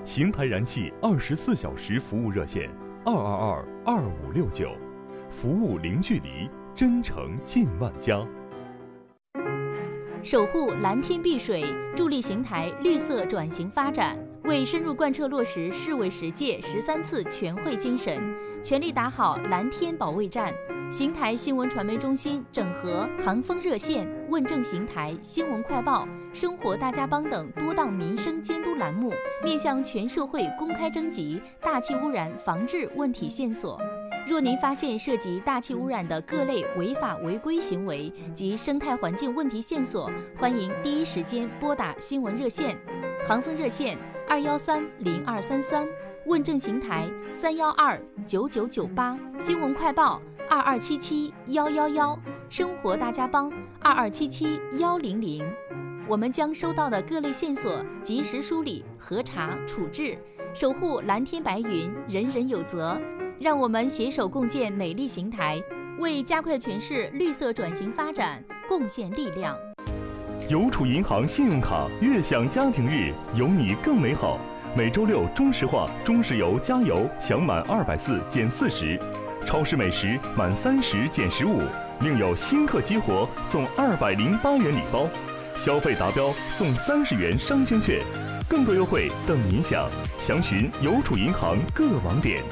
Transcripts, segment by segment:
邢台燃气24小时服务热线222-2569，服务零距离，真诚近万家。 守护蓝天碧水，助力邢台绿色转型发展，为深入贯彻落实市委10届13次全会精神，全力打好蓝天保卫战。邢台新闻传媒中心整合航风热线、问政邢台、新闻快报、生活大家帮等多档民生监督栏目，面向全社会公开征集大气污染防治问题线索。若您发现涉及大气污染的各类违法违规行为及生态环境问题线索，欢迎第一时间拨打新闻热线，航风热线213-0233，问政邢台312-9998，新闻快报2277-111，生活大家帮2277-100。我们将收到的各类线索及时梳理、核查、处置，守护蓝天白云，人人有责。让我们携手共建美丽邢台，为加快全市绿色转型发展贡献力量。 邮储银行信用卡悦享家庭日，有你更美好。每周六中石化、中石油加油享满240减40，超市美食满30减15，另有新客激活送208元礼包，消费达标送30元商圈券，更多优惠等您享。详询邮储银行各网点。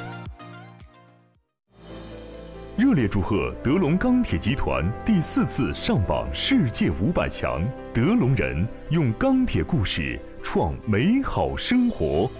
热烈祝贺德龙钢铁集团第4次上榜世界500强，德龙人用钢铁故事创美好生活。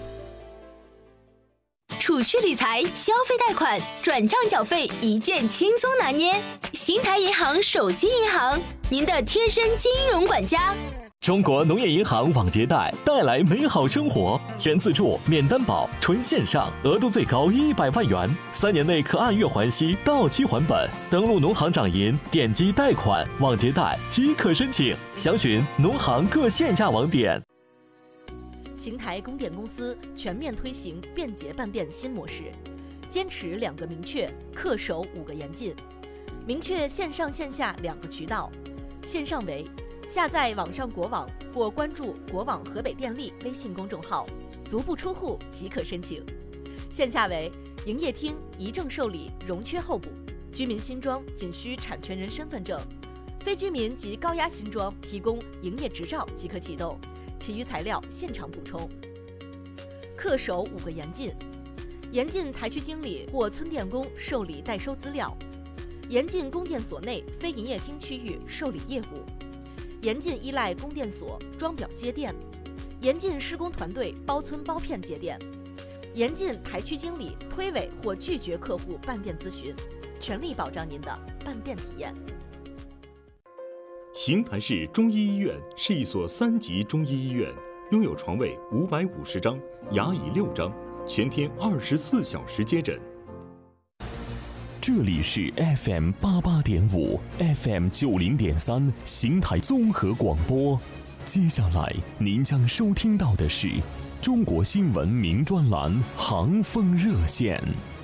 储蓄理财、消费贷款、转账缴费一键轻松拿捏。邢台银行手机银行，您的贴身金融管家。 中国农业银行网结贷带来美好生活，全自助、免担保、纯线上，额度最高100万元，3年内可按月还息，到期还本。登录农行掌银，点击贷款、网结贷即可申请。详询农行各线下网点。 邢台供电公司全面推行便捷办电新模式，坚持2个明确，恪守5个严禁。明确线上线下2个渠道，线上为下载网上国网或关注国网河北电力微信公众号，足不出户即可申请；线下为营业厅一证受理，容缺候补，居民新装仅需产权人身份证，非居民及高压新装提供营业执照即可启动，其余材料现场补充。恪守5个严禁：严禁台区经理或村电工受理代收资料；严禁供电所内非营业厅区域受理业务；严禁依赖供电所装表接电；严禁施工团队包村包片接电；严禁台区经理推诿或拒绝客户办电咨询，全力保障您的办电体验。 邢台市中医医院是一所3级中医医院，拥有床位550张，牙椅6张，全天24小时接诊。 这里是 FM 88.5 FM 90.3 邢台综合广播。接下来您将收听到的是中国新闻名专栏航风热线。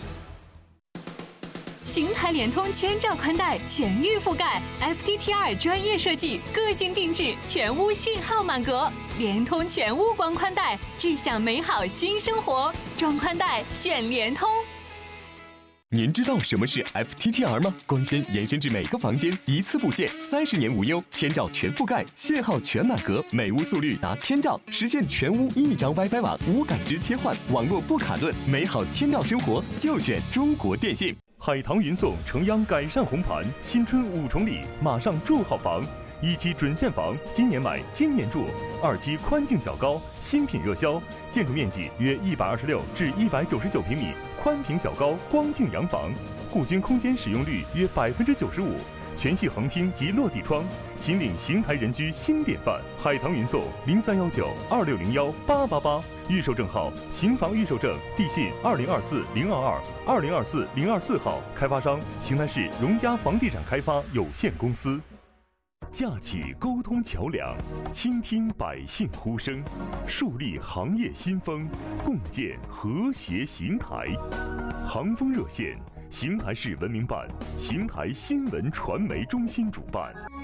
邢台联通千兆宽带全域覆盖 FTTR 专业设计，个性定制，全屋信号满格。联通全屋光宽带，志向美好新生活。装宽带选联通。 您知道什么是 FTTR 吗？光纤延伸至每个房间，一次布线，30年无忧，1000兆全覆盖，信号全满格，每屋速率达1000兆，实现全屋1张 WiFi 网，无感知切换，网络不卡顿，美好1000兆生活就选中国电信。 海棠云颂城央改善红盘，新春5重礼，马上住好房。1期准现房，今年买今年住；2期宽净小高，新品热销，建筑面积约126至199平米，宽平小高光净洋房，户均空间使用率约95%，全系横厅及落地窗，秦岭邢台人居新典范。海棠云颂031926018888，预售证号邢房预售证，地信2024-022、2024-024号，开发商邢台市荣嘉房地产开发有限公司。架起沟通桥梁，倾听百姓呼声，树立行业新风，共建和谐邢台。航风热线，邢台市文明办、邢台新闻传媒中心主办。